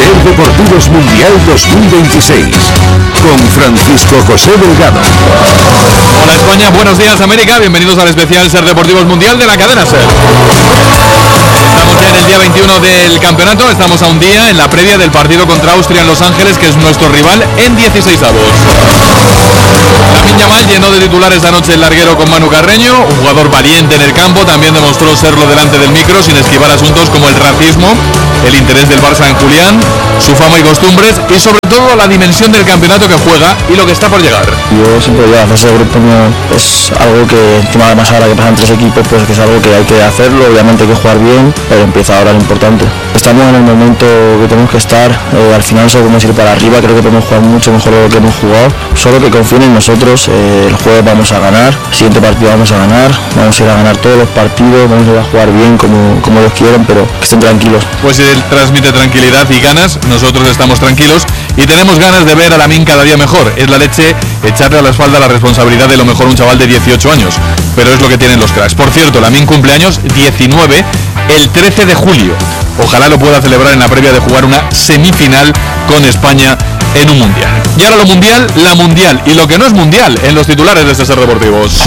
Ser Deportivos Mundial 2026 con Francisco José Delgado. Hola España, buenos días América, bienvenidos al especial Ser Deportivos Mundial de la cadena Ser. Estamos ya en el día 21 del campeonato, estamos a un día en la previa del partido contra Austria en Los Ángeles, que es nuestro rival en 16avos. Lamine Yamal llenó de titulares anoche el larguero con Manu Carreño, un jugador valiente en el campo, también demostró serlo delante del micro sin esquivar asuntos como el racismo, el interés del Barça en Julián, su fama y costumbres y sobre todo la dimensión del campeonato que juega y lo que está por llegar. Yo siempre digo, la fase de grupo no es algo que encima además ahora que pasan 3 equipos, pues que es algo que hay que hacerlo, obviamente hay que jugar bien, pero empieza ahora lo importante. Estamos en el momento que tenemos que estar, al final solo podemos ir para arriba, creo que podemos jugar mucho mejor de lo que hemos jugado, solo que confíen en nosotros, el jueves vamos a ganar, el siguiente partido vamos a ganar, vamos a ir a ganar todos los partidos, vamos a ir a jugar bien como ellos quieren, pero que estén tranquilos. Pues él transmite tranquilidad y ganas, nosotros estamos tranquilos y tenemos ganas de ver a Lamine cada día mejor. Es la leche echarle a la espalda la responsabilidad de lo mejor un chaval de 18 años, pero es lo que tienen los cracks. Por cierto, Lamine cumpleaños 19 el 13 de julio. Ojalá lo pueda celebrar en la previa de jugar una semifinal con España en un mundial. Y ahora lo mundial, la mundial y lo que no es mundial en los titulares de Ser Deportivos.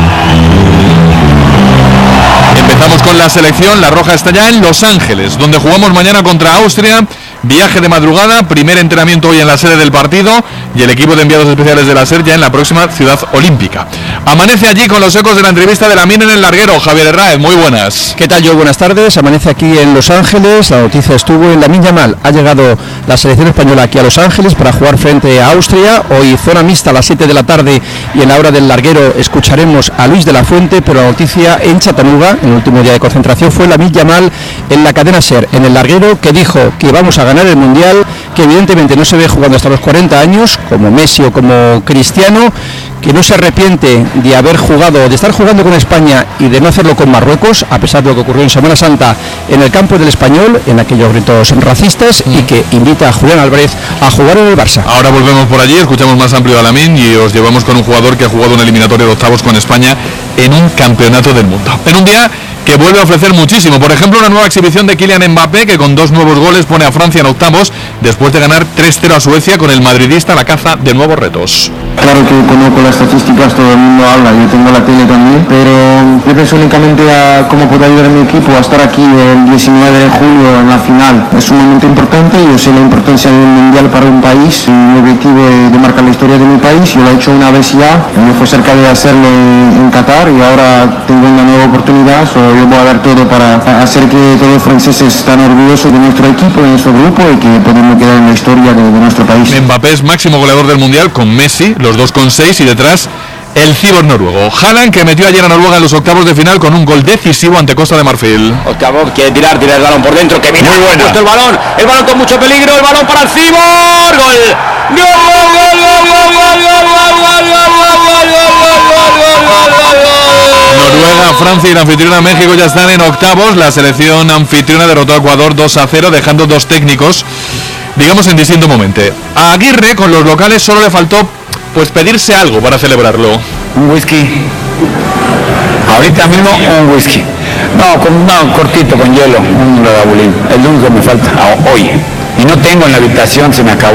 Empezamos con la selección, la roja está ya en Los Ángeles, donde jugamos mañana contra Austria. Viaje de madrugada, primer entrenamiento hoy en la sede del partido y el equipo de enviados especiales de la SER ya en la próxima ciudad olímpica. Amanece allí con los ecos de la entrevista de Lamine en el larguero. Javier Herráez, muy buenas. ¿Qué tal, Joe? Buenas tardes. Amanece aquí en Los Ángeles. La noticia estuvo en Lamine Yamal. Ha llegado la selección española aquí a Los Ángeles para jugar frente a Austria. Hoy zona mixta a las 7 de la tarde y en la hora del larguero escucharemos a Luis de la Fuente, pero la noticia en Chattanooga, en el último día de concentración, fue Lamine Yamal en la cadena SER, en el larguero, que dijo que vamos a ganar el Mundial, que evidentemente no se ve jugando hasta los 40 años, como Messi o como Cristiano, que no se arrepiente de haber jugado, de estar jugando con España y de no hacerlo con Marruecos, a pesar de lo que ocurrió en Semana Santa en el campo del Español, en aquellos gritos racistas, y que invita a Julián Álvarez a jugar en el Barça. Ahora volvemos por allí, escuchamos más amplio a Lamine y os llevamos con un jugador que ha jugado una eliminatoria de octavos con España en un campeonato del mundo. En un día que vuelve a ofrecer muchísimo. Por ejemplo, una nueva exhibición de Kylian Mbappé, que con 2 nuevos goles pone a Francia en octavos, después de ganar 3-0 a Suecia, con el madridista a la caza de nuevos retos. Claro que conozco las estadísticas, todo el mundo habla, yo tengo la tele también, pero yo pienso únicamente a cómo puede ayudar a mi equipo a estar aquí el 19 de julio en la final. Es un momento importante, yo sé la importancia del mundial para un país, y mi objetivo es de marcar la historia de mi país. Yo lo he hecho una vez ya, me fue cerca de hacerlo en Qatar y ahora tengo una nueva oportunidad. Yo voy a dar todo para hacer que todos los franceses estén orgullosos de nuestro equipo, de nuestro grupo, y que podamos quedar en la historia de nuestro país. Mbappé es máximo goleador del mundial con Messi, los dos con 6, y detrás el cibor noruego Haaland, que metió ayer a Noruega en los octavos de final con un gol decisivo ante Costa de Marfil. Octavo quiere tirar el balón por dentro, que viene el balón con mucho peligro, el balón para el cibor, gol. Noruega, Francia y la anfitriona México ya están en octavos. La selección anfitriona derrotó a Ecuador 2-0, dejando 2 técnicos, digamos, en distinto momento. A Aguirre, con los locales, solo le faltó pues pedirse algo para celebrarlo. Un whisky. Ahorita mismo un whisky. No, cortito, con hielo, un Redabulín. El único que me falta hoy. Y no tengo en la habitación, se me acabó.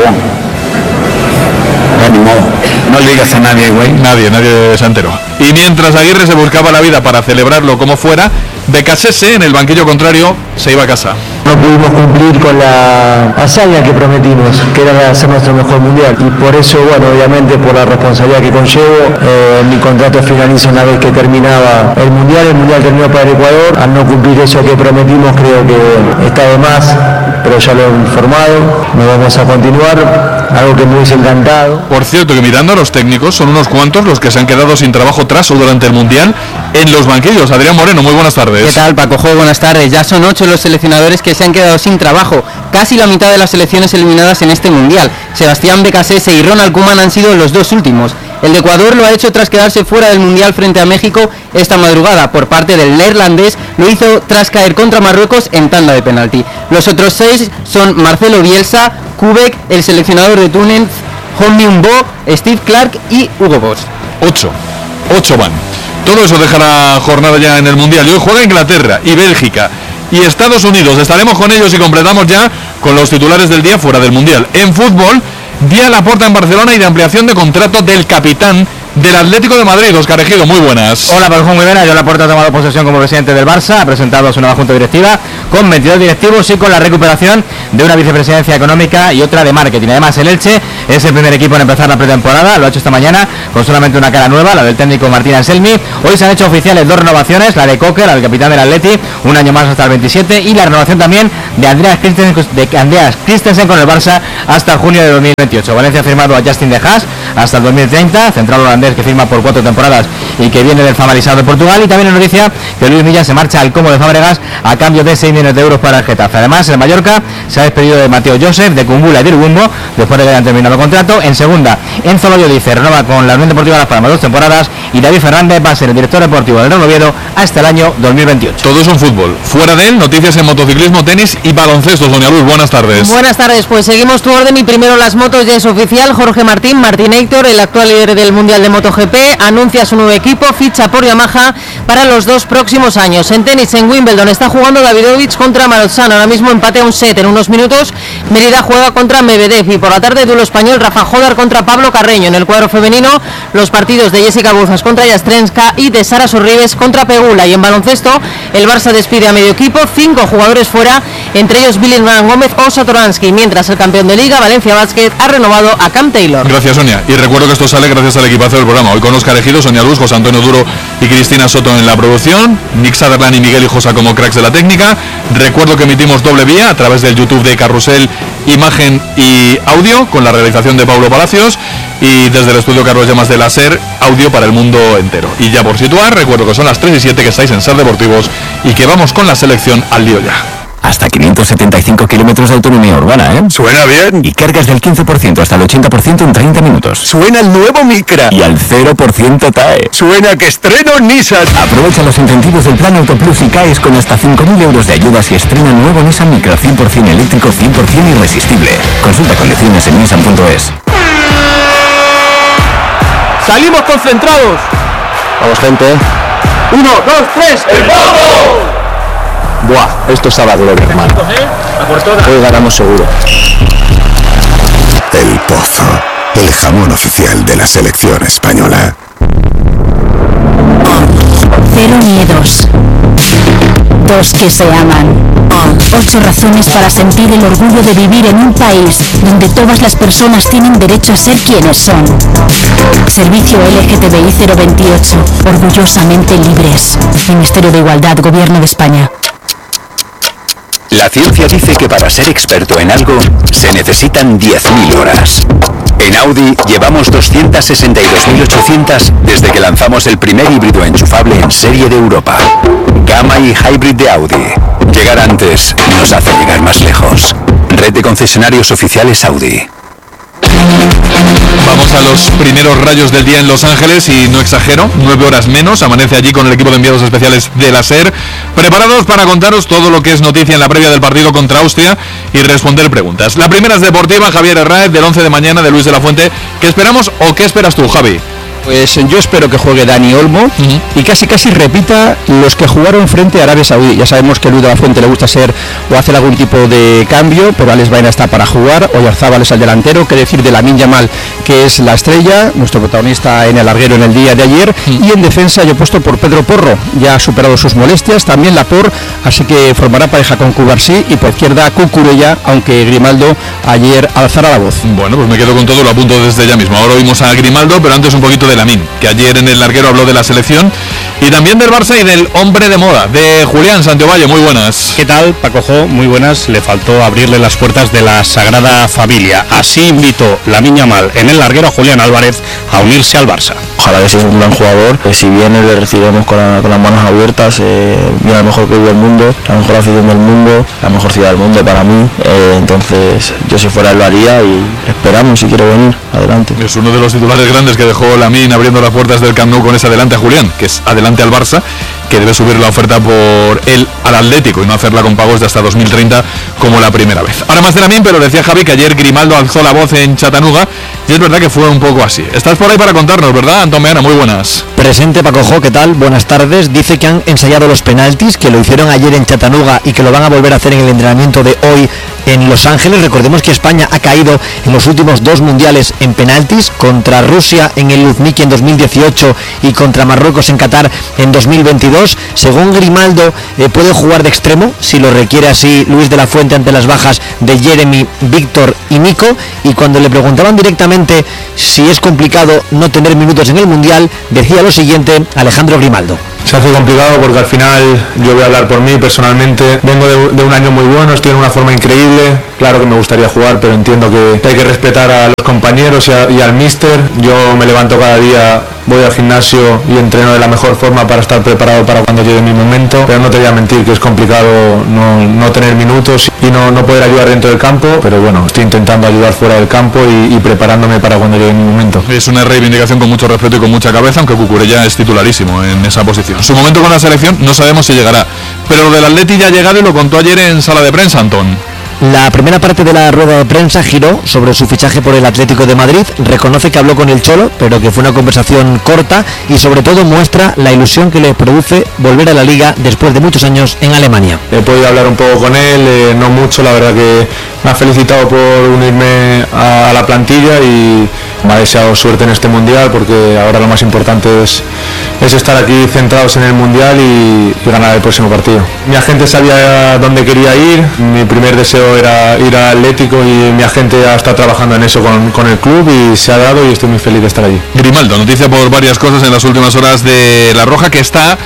Ni modo. No le digas a nadie, güey. Nadie se enteró. Y mientras Aguirre se buscaba la vida para celebrarlo como fuera, Becasese, en el banquillo contrario, se iba a casa. No pudimos cumplir con la hazaña que prometimos, que era hacer nuestro mejor mundial. Y por eso, bueno, obviamente por la responsabilidad que conllevo, mi contrato finaliza una vez que terminaba el mundial terminó para el Ecuador. Al no cumplir eso que prometimos, creo que está de más, pero ya lo he informado, no vamos a continuar, algo que me hubiese encantado. Por cierto, que mirando a los técnicos, son unos cuantos los que se han quedado sin trabajo tras o durante el mundial en los banquillos. Adrián Moreno, muy buenas tardes. ¿Qué tal, Paco? Buenas tardes. Ya son 8 los seleccionadores que se han quedado sin trabajo, casi la mitad de las selecciones eliminadas en este mundial. Sebastián Becasese y Ronald Koeman han sido los 2 últimos. El de Ecuador lo ha hecho tras quedarse fuera del mundial frente a México esta madrugada. Por parte del neerlandés lo hizo tras caer contra Marruecos en tanda de penalti. Los otros 6 son Marcelo Bielsa, Kubek, el seleccionador de Túnez, Hong Min-bo, Steve Clark y Hugo Boss. 8 van. Todo eso deja la jornada ya en el mundial. Y hoy juega Inglaterra y Bélgica y Estados Unidos. Estaremos con ellos y completamos ya con los titulares del día fuera del Mundial. En fútbol, día Laporta en Barcelona y de ampliación de contrato del capitán del Atlético de Madrid, Óscar Ejido, muy buenas. Hola, Paco, muy buenas. Joan Laporta ha tomado posesión como presidente del Barça, ha presentado a su nueva junta directiva con 22 directivos y con la recuperación de una vicepresidencia económica y otra de marketing. Además, el Elche es el primer equipo en empezar la pretemporada, lo ha hecho esta mañana con solamente una cara nueva, la del técnico Martín Anselmi. Hoy se han hecho oficiales 2 renovaciones, la de Coque, la del capitán del Atleti, un año más hasta el 27, y la renovación también de Andreas Christensen con el Barça hasta junio de 2028. Valencia ha firmado a Justin De Haas hasta el 2030, central holandés que firma por 4 temporadas y que viene del Famalicão de Portugal. Y también la noticia que Luis Millán se marcha al Como de Fábregas a cambio de 6 millones de euros para el Getafe. Además, el Mallorca se ha despedido de Mateo Joseph, de Kumbula y de Irumbo después de que hayan terminado el contrato. En segunda, Enzo Loyo dice renueva con la Unión Deportiva Las Palmas 2 temporadas, y David Fernández va a ser el director deportivo del Real Oviedo hasta el año 2028. Todo es un fútbol. Fuera de él, noticias en motociclismo, tenis y baloncesto. Doña Luz, buenas tardes. Buenas tardes, pues seguimos tu orden y primero las motos. Ya es oficial, Jorge Martín Héctor, el actual líder del Mundial de MotoGP, anuncia su nuevo equipo, ficha por Yamaha para los 2 próximos años. En tenis, en Wimbledon, está jugando Davidovich contra Marozsan, ahora mismo empate a un set. En unos minutos, Mérida juega contra Medvedev, y por la tarde, duelo español, Rafa Jodar contra Pablo Carreño. En el cuadro femenino, los partidos de Jessica Buzas contra Yastrenska y de Sara Sorribes contra Pegula. Y en baloncesto, el Barça despide a medio equipo, 5 jugadores fuera, entre ellos Billy Hernán Gómez o Satoransky, mientras el campeón de Liga, Valencia Basket, ha renovado a Cam Taylor. Gracias, Sonia. Y recuerdo que esto sale gracias al equipazo del programa. Hoy con Óscar Ejido, Sonia Luz, José Antonio Duro y Cristina Soto en la producción, Nick Sutherland y Miguel Hijosa como cracks de la técnica. Recuerdo que emitimos doble vía a través del YouTube de Carrusel, imagen y audio, con la realización de Pablo Palacios, y desde el estudio Carlos Llamas de la SER, audio para el mundo entero. Y ya por situar, recuerdo que son las 3 y 7 que estáis en SER Deportivos y que vamos con la selección al lío ya. Hasta 575 kilómetros de autonomía urbana, ¿eh? Suena bien. Y cargas del 15% hasta el 80% en 30 minutos. Suena el nuevo Micra. Y al 0% TAE. Suena que estreno Nissan. Aprovecha los incentivos del Plan Auto Plus y caes con hasta 5.000 euros de ayudas y estrena nuevo Nissan Micra 100% eléctrico, 100% irresistible. Consulta condiciones en nissan.es. ¡Salimos concentrados! Vamos, gente. 1, 2, 3, ¡el pozo! Buah, esto estaba gloria, hermano. Hoy ganamos seguro. El Pozo, el jamón oficial de la selección española. 0 miedos. 2 que se aman. 8 razones para sentir el orgullo de vivir en un país donde todas las personas tienen derecho a ser quienes son. Servicio LGTBI 028. Orgullosamente libres. Ministerio de Igualdad, Gobierno de España. La ciencia dice que para ser experto en algo se necesitan 10.000 horas. En Audi llevamos 262.800 desde que lanzamos el primer híbrido enchufable en serie de Europa. Gamma y Hybrid de Audi. Llegar antes nos hace llegar más lejos. Red de concesionarios oficiales Audi. Vamos a los primeros rayos del día en Los Ángeles y no exagero, 9 horas menos, amanece allí con el equipo de enviados especiales de la SER, preparados para contaros todo lo que es noticia en la previa del partido contra Austria y responder preguntas. La primera es deportiva, Javier Herráez, del 11 de mañana de Luis de la Fuente. ¿Qué esperamos o qué esperas tú, Javi? Pues yo espero que juegue Dani Olmo y casi repita los que jugaron frente a Arabia Saudí. Ya sabemos que a Luis de la Fuente le gusta ser o hacer algún tipo de cambio, pero Alex Baena está para jugar, Oyarzábal es el delantero, qué decir de Lamine Yamal, que es la estrella, nuestro protagonista en el larguero en el día de ayer, y en defensa yo he puesto por Pedro Porro, ya ha superado sus molestias, también Laporte, así que formará pareja con Cubarsí, y por izquierda Cucurella, aunque Grimaldo ayer alzara la voz. Bueno, pues me quedo con todo, lo apunto desde ya mismo. Ahora oímos a Grimaldo, pero antes un poquito de Lamine, que ayer en el larguero habló de la selección y también del Barça y del hombre de moda, de Julián Santiovalle. Muy buenas. ¿Qué tal, Pacojo? Muy buenas. Le faltó abrirle las puertas de la Sagrada Familia. Así invitó Lamine Yamal en el larguero a Julián Álvarez a unirse al Barça. Ojalá que sea un gran jugador, que si viene le recibimos con las manos abiertas, viene el mejor club del mundo, la mejor afición del mundo, la mejor ciudad del mundo para mí, entonces yo si fuera él lo haría y esperamos si quiere venir, adelante. Es uno de los titulares grandes que dejó Lamine abriendo las puertas del Camp Nou con ese adelante a Julián, que es adelante al Barça, que debe subir la oferta por él al Atlético y no hacerla con pagos de hasta 2030 como la primera vez. Ahora más de Lamine, pero decía Javi que ayer Grimaldo alzó la voz en Chattanooga y es verdad que fue un poco así. Estás por ahí para contarnos, ¿verdad, Antón Meana? Muy buenas. Presente, Paco. ¿Qué tal? Buenas tardes. Dice que han ensayado los penaltis, que lo hicieron ayer en Chattanooga y que lo van a volver a hacer en el entrenamiento de hoy en Los Ángeles. Recordemos que España ha caído en los últimos 2 mundiales en penaltis, contra Rusia en el Luzhniki en 2018 y contra Marruecos en Qatar en 2022. Según Grimaldo, puede jugar de extremo, si lo requiere así Luis de la Fuente, ante las bajas de Jeremy, Víctor y Nico. Y cuando le preguntaban directamente si es complicado no tener minutos en el mundial, decía lo siguiente Alejandro Grimaldo. Se hace complicado porque al final, yo voy a hablar por mí personalmente, vengo de un año muy bueno, estoy en una forma increíble, claro que me gustaría jugar, pero entiendo que hay que respetar a los compañeros y al míster. Yo me levanto cada día, voy al gimnasio y entreno de la mejor forma para estar preparado para cuando llegue mi momento, pero no te voy a mentir que es complicado no tener minutos y no poder ayudar dentro del campo, pero bueno, estoy intentando ayudar fuera del campo y preparándome para cuando llegue mi momento. Es una reivindicación con mucho respeto y con mucha cabeza, aunque Cucurella es titularísimo en esa posición. Su momento con la selección no sabemos si llegará, pero lo del Atleti ya ha llegado y lo contó ayer en sala de prensa, Antón. La primera parte de la rueda de prensa giró sobre su fichaje por el Atlético de Madrid. Reconoce que habló con el Cholo, pero que fue una conversación corta, y sobre todo muestra la ilusión que le produce volver a la Liga después de muchos años en Alemania. He podido hablar un poco con él, no mucho, la verdad que me ha felicitado por unirme a la plantilla y me ha deseado suerte en este mundial, porque ahora lo más importante es estar aquí centrados en el mundial y ganar el próximo partido. Mi agente sabía dónde quería ir, mi primer deseo era ir al Atlético y mi agente ya está trabajando en eso con el club y se ha dado y estoy muy feliz de estar allí. Grimaldo, noticia por varias cosas en las últimas horas de La Roja, que está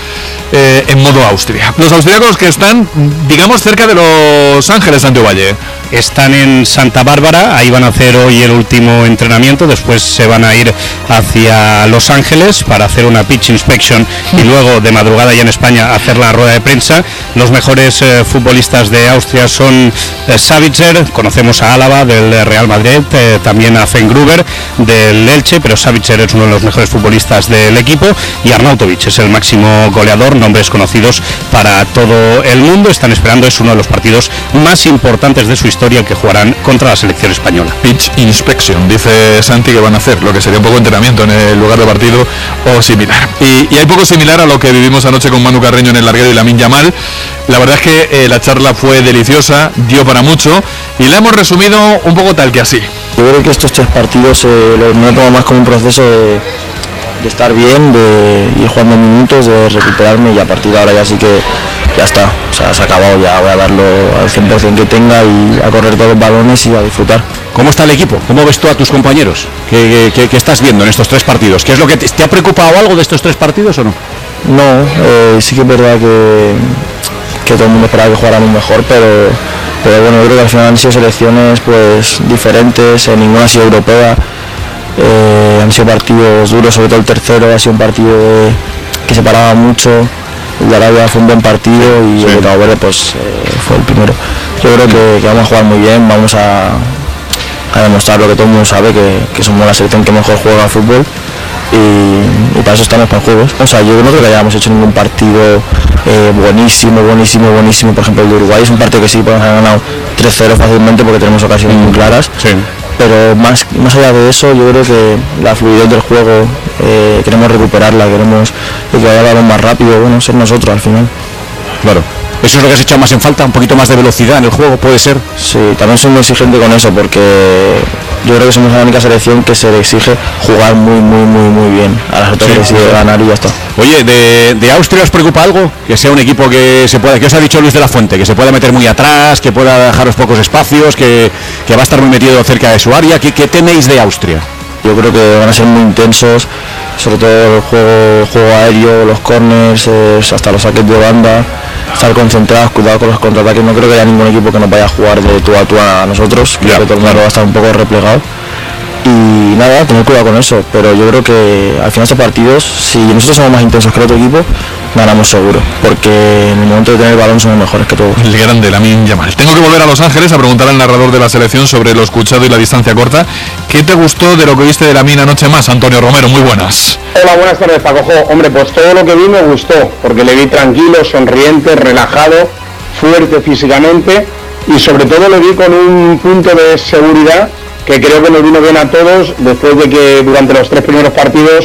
en modo Austria. Los austríacos que están, digamos, cerca de Los Ángeles, Santiago Valle. Están en Santa Bárbara, ahí van a hacer hoy el último entrenamiento, después se van a ir hacia Los Ángeles para hacer una pitch inspection y luego de madrugada ya en España hacer la rueda de prensa. Los mejores futbolistas de Austria son Savitzer, conocemos a Álava del Real Madrid, también a Fengruber del Elche, pero Savitzer es uno de los mejores futbolistas del equipo, y Arnautovic es el máximo goleador, nombres conocidos para todo el mundo. Están esperando, es uno de los partidos más importantes de su historia, que jugarán contra la selección española. Pitch inspection, dice Santi, que van a hacer, lo que sería un poco entrenamiento en el lugar de partido o similar. Y hay poco similar a lo que vivimos anoche con Manu Carreño en el larguero y Lamine Yamal. La verdad es que la charla fue deliciosa, dio para mucho y la hemos resumido un poco tal que así. Yo creo que estos 3 partidos los tomo más como un proceso de estar bien, de ir jugando minutos, de recuperarme, y a partir de ahora ya sí que ya está, o sea, se ha acabado, ya voy a darlo al 100% que tenga y a correr todos los balones y a disfrutar. ¿Cómo está el equipo? ¿Cómo ves tú a tus compañeros? ¿Qué estás viendo en estos 3 partidos? ¿Qué es lo que te ha preocupado algo de estos 3 partidos o no? No, sí que es verdad que todo el mundo esperaba que jugáramos mejor, pero bueno, yo creo que al final han sido selecciones pues diferentes, ninguna ha sido europea. Han sido partidos duros, sobre todo el tercero ha sido un partido que se paraba mucho. El de Arabia fue un buen partido y el de Cabo Verde pues fue el primero. Yo creo que vamos a jugar muy bien, vamos a demostrar lo que todo el mundo sabe, que somos la selección que mejor juega al fútbol y para eso estamos para juegos. O sea, yo no creo que hayamos hecho ningún partido buenísimo. Por ejemplo, el de Uruguay es un partido que sí podemos haber ganado 3-0 fácilmente porque tenemos ocasiones muy claras. Sí. Pero más allá de eso, yo creo que la fluidez del juego queremos recuperarla, queremos que vaya el balón más rápido, bueno, ser nosotros al final. Claro. ¿Eso es lo que has echado más en falta? ¿Un poquito más de velocidad en el juego, puede ser? Sí, también soy muy exigente con eso, porque yo creo que somos la única selección que se le exige jugar muy bien. A las otras sí, ganar y ya está. Oye, ¿de Austria os preocupa algo? Que sea un equipo que se pueda, que os ha dicho Luis de la Fuente, que se pueda meter muy atrás, que pueda dejaros pocos espacios, que va a estar muy metido cerca de su área. ¿Qué teméis de Austria? Yo creo que van a ser muy intensos, sobre todo el juego aéreo, los corners, hasta los saques de banda, estar concentrados, cuidado con los contraataques. No creo que haya ningún equipo que nos vaya a jugar de tú a tú a nosotros, creo que todo el mundo va a estar un poco replegado. Y nada, tener cuidado con eso, pero yo creo que al final de estos partidos, si nosotros somos más intensos que el otro equipo, ganamos seguro, porque en el momento de tener el balón somos mejores que todos. El grande Lamine Yamal. Tengo que volver a Los Ángeles a preguntar al narrador de la selección sobre lo escuchado y la distancia corta. ¿Qué te gustó de lo que viste de Lamine anoche más, Antonio Romero? Muy buenas. Hola, buenas tardes, Paco. Hombre, pues todo lo que vi me gustó, porque le vi tranquilo, sonriente, relajado, fuerte físicamente y sobre todo le vi con un punto de seguridad que creo que nos vino bien a todos después de que durante los 3 primeros partidos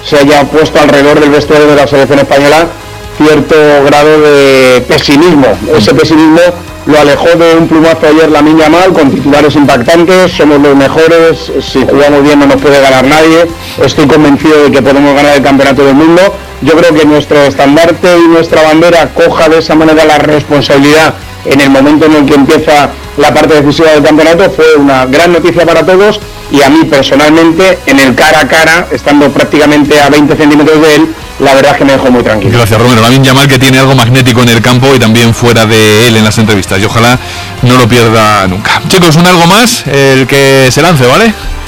se haya puesto alrededor del vestuario de la selección española cierto grado de pesimismo. Ese pesimismo lo alejó de un plumazo ayer Lamine Yamal, con titulares impactantes: somos los mejores, si jugamos bien no nos puede ganar nadie, estoy convencido de que podemos ganar el campeonato del mundo. Yo creo que nuestro estandarte y nuestra bandera coja de esa manera la responsabilidad en el momento en el que empieza la parte decisiva del campeonato. Fue una gran noticia para todos, y a mí personalmente, en el cara a cara, estando prácticamente a 20 centímetros de él, la verdad es que me dejó muy tranquilo. Gracias, Romero. Lamine Yamal, que tiene algo magnético en el campo y también fuera de él en las entrevistas, y ojalá no lo pierda nunca. Chicos, un algo más, el que se lance, ¿vale?